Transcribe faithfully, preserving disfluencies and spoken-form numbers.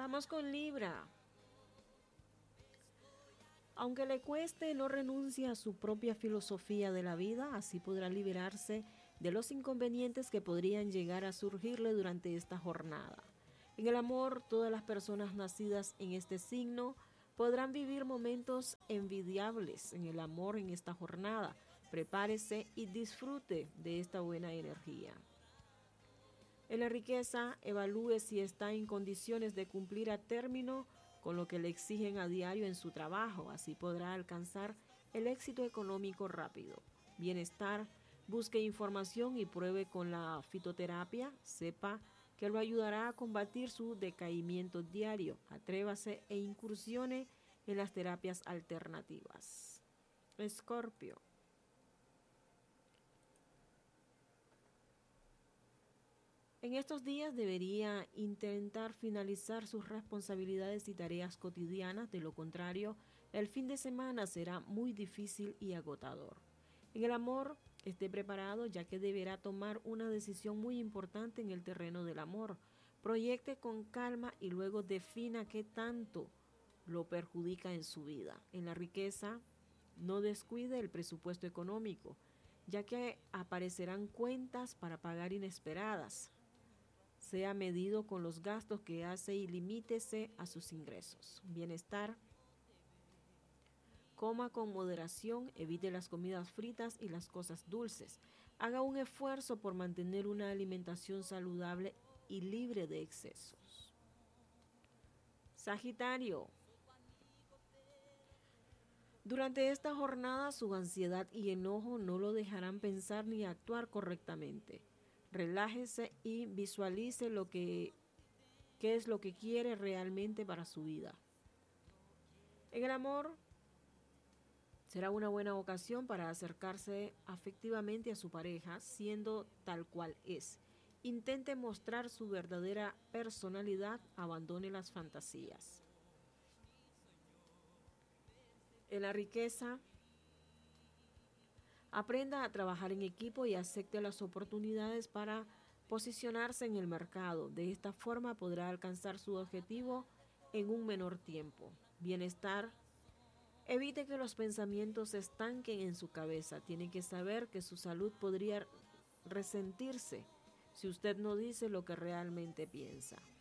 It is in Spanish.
Vamos con Libra. Aunque le cueste, no renuncia a su propia filosofía de la vida, así podrá liberarse de los inconvenientes que podrían llegar a surgirle durante esta jornada. En el amor, todas las personas nacidas en este signo podrán vivir momentos envidiables en el amor en esta jornada. Prepárese y disfrute de esta buena energía. En la riqueza, evalúe si está en condiciones de cumplir a término con lo que le exigen a diario en su trabajo, así podrá alcanzar el éxito económico rápido. Bienestar, busque información y pruebe con la fitoterapia, sepa que lo ayudará a combatir su decaimiento diario. Atrévase e incursione en las terapias alternativas. Escorpio. En estos días debería intentar finalizar sus responsabilidades y tareas cotidianas, de lo contrario, el fin de semana será muy difícil y agotador. En el amor, esté preparado ya que deberá tomar una decisión muy importante en el terreno del amor. Proyecte con calma y luego defina qué tanto lo perjudica en su vida. En la riqueza, no descuide el presupuesto económico, ya que aparecerán cuentas para pagar inesperadas. Sea medido con los gastos que hace y limítese a sus ingresos. Bienestar. Coma con moderación, evite las comidas fritas y las cosas dulces. Haga un esfuerzo por mantener una alimentación saludable y libre de excesos. Sagitario. Durante esta jornada su ansiedad y enojo no lo dejarán pensar ni actuar correctamente. Relájese y visualice lo que, qué es lo que quiere realmente para su vida. En el amor, será una buena ocasión para acercarse afectivamente a su pareja, siendo tal cual es. Intente mostrar su verdadera personalidad, abandone las fantasías. En la riqueza, aprenda a trabajar en equipo y acepte las oportunidades para posicionarse en el mercado. De esta forma podrá alcanzar su objetivo en un menor tiempo. Bienestar. Evite que los pensamientos se estanquen en su cabeza. Tiene que saber que su salud podría resentirse si usted no dice lo que realmente piensa.